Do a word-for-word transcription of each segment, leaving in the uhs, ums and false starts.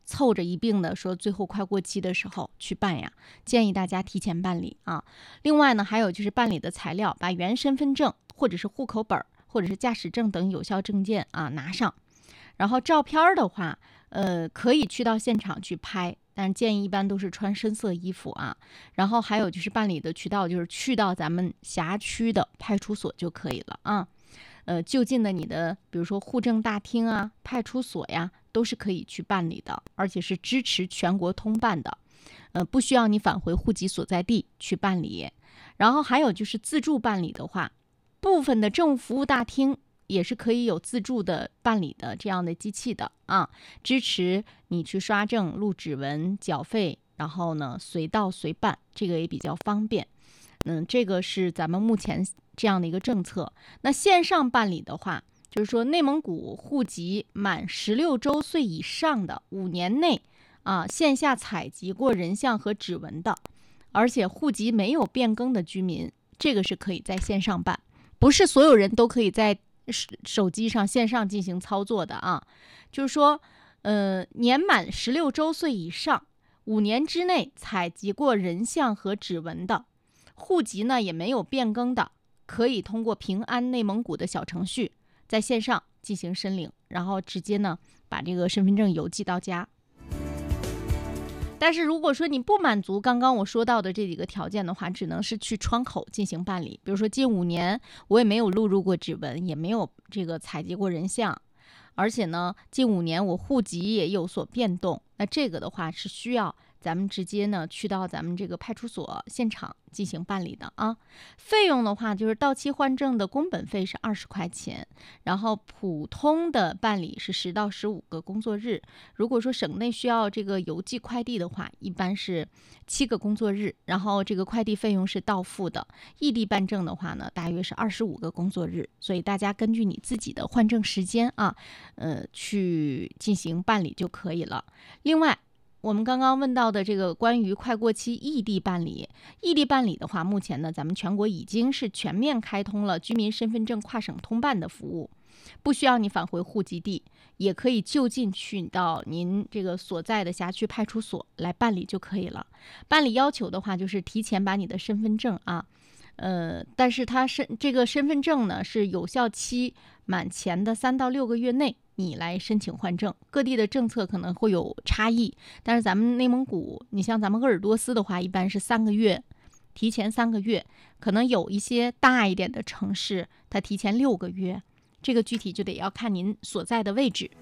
凑着一并的说最后快过期的时候去办呀，建议大家提前办理啊。另外呢，还有就是办理的材料，把原身份证或者是户口本或者是驾驶证等有效证件啊拿上。然后照片的话，呃，可以去到现场去拍，但是建议一般都是穿深色衣服啊。然后还有就是办理的渠道，就是去到咱们辖区的派出所就可以了啊。呃，就近的你的，比如说户政大厅啊、派出所呀，都是可以去办理的，而且是支持全国通办的，呃，不需要你返回户籍所在地去办理。然后还有就是自助办理的话，部分的政务服务大厅也是可以有自助的办理的这样的机器的啊，支持你去刷证、录指纹、缴费，然后呢随到随办，这个也比较方便。嗯，这个是咱们目前这样的一个政策。那线上办理的话，就是说内蒙古户籍满十六周岁以上的，五年内啊线下采集过人像和指纹的，而且户籍没有变更的居民，这个是可以在线上办，不是所有人都可以在手机上线上进行操作的啊。就是说，呃，年满十六周岁以上，五年之内采集过人像和指纹的，户籍呢也没有变更的，可以通过平安内蒙古的小程序在线上进行申领，然后直接呢把这个身份证邮寄到家。但是如果说你不满足刚刚我说到的这几个条件的话，只能是去窗口进行办理。比如说近五年我也没有录入过指纹，也没有这个采集过人像，而且呢近五年我户籍也有所变动，那这个的话是需要咱们直接呢去到咱们这个派出所现场进行办理的啊。费用的话，就是到期换证的工本费是二十块钱，然后普通的办理是十到十五个工作日。如果说省内需要这个邮寄快递的话，一般是七个工作日，然后这个快递费用是到付的。异地办证的话呢，大约是二十五个工作日，所以大家根据你自己的换证时间啊，呃，去进行办理就可以了。另外，我们刚刚问到的这个关于快过期异地办理，异地办理的话，目前呢，咱们全国已经是全面开通了居民身份证跨省通办的服务，不需要你返回户籍地，也可以就近去到您这个所在的辖区派出所来办理就可以了。办理要求的话，就是提前把你的身份证啊，呃，但是它是这个身份证呢是有效期满前的三到六个月内，你来申请换证。各地的政策可能会有差异，但是咱们内蒙古，你像咱们鄂尔多斯的话，一般是三个月，提前三个月，可能有一些大一点的城市，它提前六个月，这个具体就得要看您所在的位置。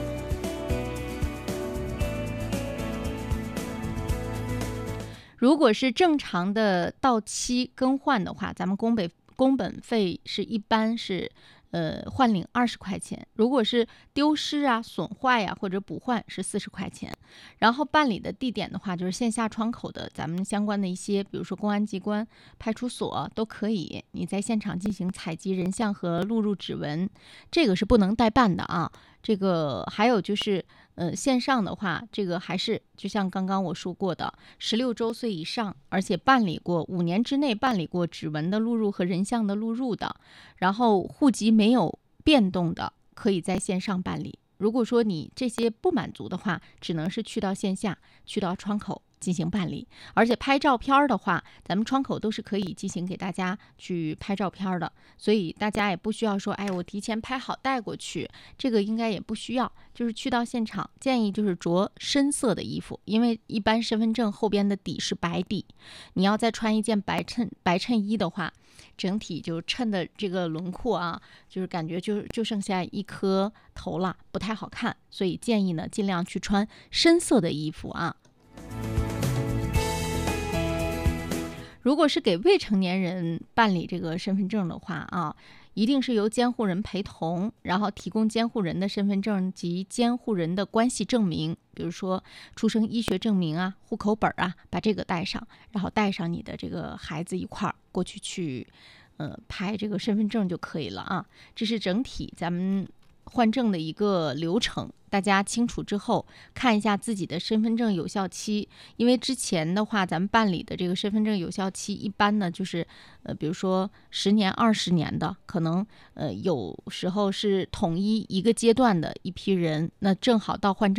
如果是正常的到期更换的话，咱们工本工本费是一般是呃换领二十块钱，如果是丢失啊、损坏呀、啊、或者补换是四十块钱。然后办理的地点的话，就是线下窗口的咱们相关的一些，比如说公安机关、派出所都可以，你在现场进行采集人像和录入指纹，这个是不能代办的啊。这个还有就是，呃，线上的话，这个还是就像刚刚我说过的，十六周岁以上，而且办理过五年之内办理过指纹的录入和人像的录入的，然后户籍没有变动的，可以在线上办理。如果说你这些不满足的话，只能是去到线下，去到窗口进行办理。而且拍照片的话，咱们窗口都是可以进行给大家去拍照片的，所以大家也不需要说，哎，我提前拍好带过去，这个应该也不需要。就是去到现场，建议就是着深色的衣服，因为一般身份证后边的底是白底，你要再穿一件白衬白衬衣的话，整体就衬的这个轮廓啊，就是感觉就就剩下一颗头了，不太好看。所以建议呢，尽量去穿深色的衣服啊。如果是给未成年人办理这个身份证的话啊，一定是由监护人陪同，然后提供监护人的身份证及监护人的关系证明，比如说出生医学证明啊、户口本啊，把这个带上，然后带上你的这个孩子一块儿过去去，呃，拍这个身份证就可以了啊。这是整体咱们换证的一个流程，大家清楚之后看一下自己的身份证有效期。因为之前的话咱们办理的这个身份证有效期一般呢就是呃，比如说十年二十年的，可能呃有时候是统一一个阶段的一批人，那正好到换证